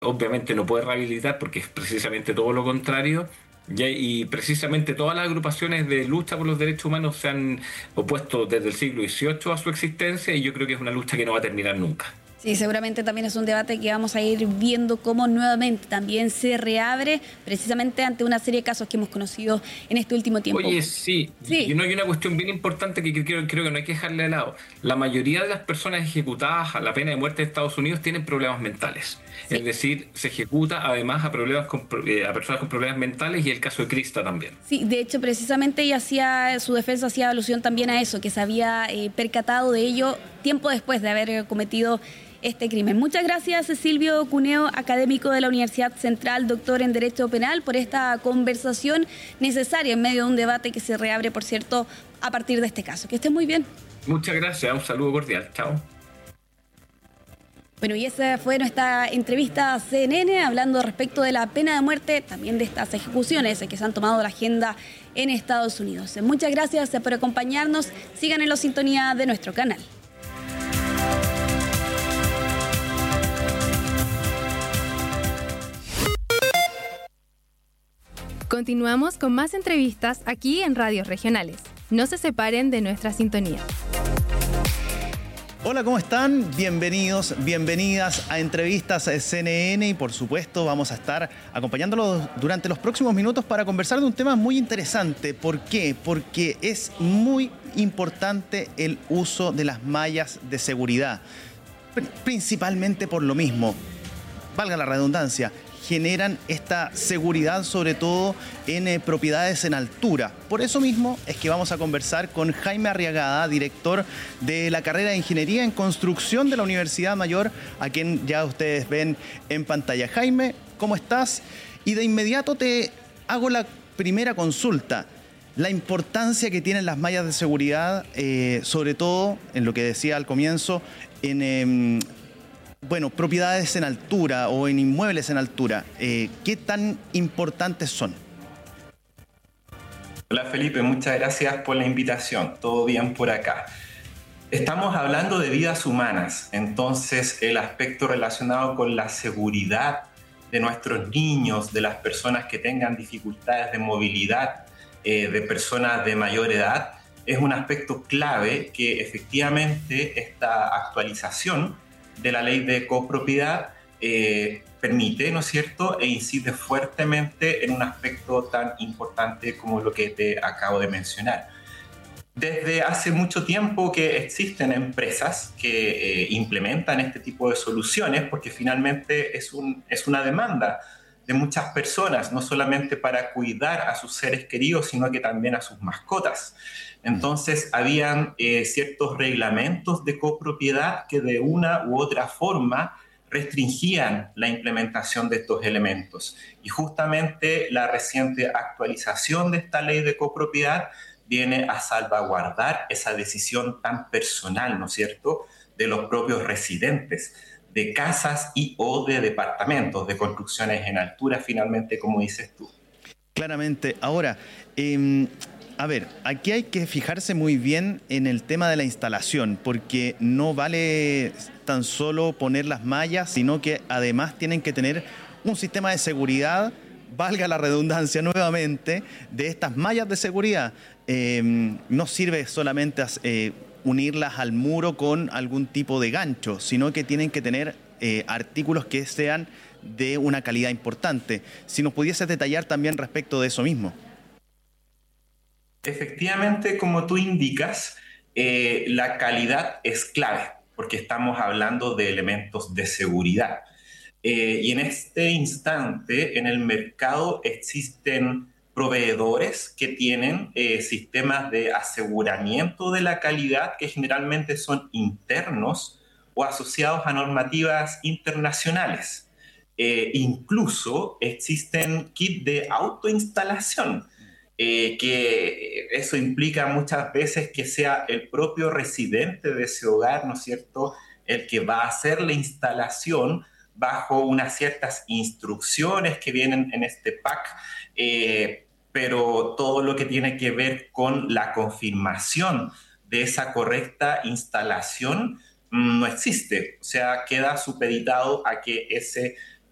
obviamente no puede rehabilitar porque es precisamente todo lo contrario. Y precisamente todas las agrupaciones de lucha por los derechos humanos se han opuesto desde el siglo XVIII a su existencia y yo creo que es una lucha que no va a terminar nunca. Sí, seguramente también es un debate que vamos a ir viendo cómo nuevamente también se reabre precisamente ante una serie de casos que hemos conocido en este último tiempo. Oye, sí, y Sí, no hay una cuestión bien importante que creo que no hay que dejarle de lado. La mayoría de las personas ejecutadas a la pena de muerte de Estados Unidos tienen problemas mentales. Es sí. decir, se ejecuta además a personas con problemas mentales y el caso de Krista también. Sí, de hecho, precisamente ella su defensa hacía alusión también a eso, que se había percatado de ello tiempo después de haber cometido este crimen. Muchas gracias, Silvio Cuneo, académico de la Universidad Central, doctor en Derecho Penal, por esta conversación necesaria en medio de un debate que se reabre, por cierto, a partir de este caso. Que esté muy bien. Muchas gracias, un saludo cordial. Chao. Bueno, y esa fue nuestra entrevista a CNN, hablando respecto de la pena de muerte, también de estas ejecuciones que se han tomado la agenda en Estados Unidos. Muchas gracias por acompañarnos. Sigan en la sintonía de nuestro canal. Continuamos con más entrevistas aquí en Radios Regionales. No se separen de nuestra sintonía. Hola, ¿cómo están? Bienvenidos, bienvenidas a Entrevistas CNN y por supuesto vamos a estar acompañándolos durante los próximos minutos para conversar de un tema muy interesante. ¿Por qué? Porque es muy importante el uso de las mallas de seguridad, principalmente por lo mismo, valga la redundancia, generan esta seguridad sobre todo en propiedades en altura. Por eso mismo es que vamos a conversar con Jaime Arriagada, director de la carrera de Ingeniería en Construcción de la Universidad Mayor, a quien ya ustedes ven en pantalla. Jaime, ¿cómo estás? Y de inmediato te hago la primera consulta. La importancia que tienen las mallas de seguridad, sobre todo en lo que decía al comienzo, en propiedades en altura o en inmuebles en altura, ¿qué tan importantes son? Hola Felipe, muchas gracias por la invitación. Todo bien por acá. Estamos hablando de vidas humanas, entonces el aspecto relacionado con la seguridad de nuestros niños, de las personas que tengan dificultades de movilidad, de personas de mayor edad, es un aspecto clave que efectivamente esta actualización de la ley de copropiedad permite, ¿no es cierto?, e incide fuertemente en un aspecto tan importante como lo que te acabo de mencionar. Desde hace mucho tiempo que existen empresas que implementan este tipo de soluciones porque finalmente es una demanda de muchas personas, no solamente para cuidar a sus seres queridos, sino que también a sus mascotas. Entonces, habían ciertos reglamentos de copropiedad que de una u otra forma restringían la implementación de estos elementos. Y justamente la reciente actualización de esta ley de copropiedad viene a salvaguardar esa decisión tan personal, ¿no es cierto?, de los propios residentes de casas y o de departamentos, de construcciones en altura, finalmente, como dices tú. Claramente. Ahora, a ver, aquí hay que fijarse muy bien en el tema de la instalación, porque no vale tan solo poner las mallas, sino que además tienen que tener un sistema de seguridad, valga la redundancia nuevamente, de estas mallas de seguridad. No sirve solamente unirlas al muro con algún tipo de gancho, sino que tienen que tener artículos que sean de una calidad importante. Si nos pudieses detallar también respecto de eso mismo. Efectivamente, como tú indicas, la calidad es clave, porque estamos hablando de elementos de seguridad. Y en este instante, en el mercado existen proveedores que tienen sistemas de aseguramiento de la calidad que generalmente son internos o asociados a normativas internacionales. Incluso existen kits de autoinstalación, que eso implica muchas veces que sea el propio residente de ese hogar, ¿no es cierto?, el que va a hacer la instalación bajo unas ciertas instrucciones que vienen en este pack, pero todo lo que tiene que ver con la confirmación de esa correcta instalación no existe. O sea, queda supeditado a que ese